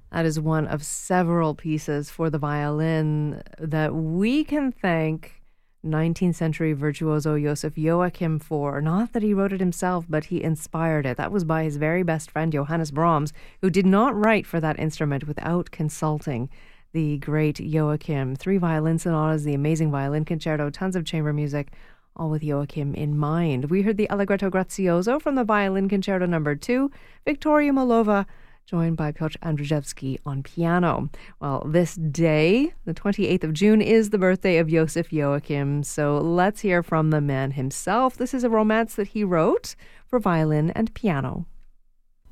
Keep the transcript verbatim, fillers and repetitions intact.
That is one of several pieces for the violin that we can thank nineteenth century virtuoso Joseph Joachim for. Not that he wrote it himself, but he inspired it. That was by his very best friend Johannes Brahms, who did not write for that instrument without consulting the great Joachim. Three violin sonatas, the amazing violin concerto, tons of chamber music, all with Joachim in mind. We heard the Allegretto Grazioso from the Violin Concerto number two, Victoria Molova, joined by Piotr Andrzejewski on piano. Well, this day, the twenty-eighth of June, is the birthday of Joseph Joachim, so let's hear from the man himself. This is a romance that he wrote for violin and piano.